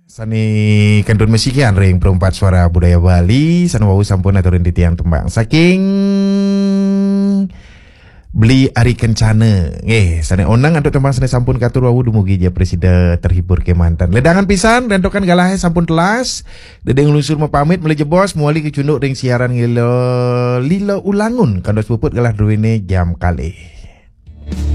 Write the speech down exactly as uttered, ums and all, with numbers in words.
Sani kandun mesikian ring perempat suara budaya Bali sana wau sampun aturin di tiang tembang saking beli ari kencana eh sana onang untuk tembang sana sampun katur wau dumugi ja presiden terhibur ke mantan ledangan pisan rentokan galahe sampun telas dedeng lunsur mapamit meli jebos muali ke cunduk ring siaran ngilo lilo ulangun kandos puput galah duwene jam kali.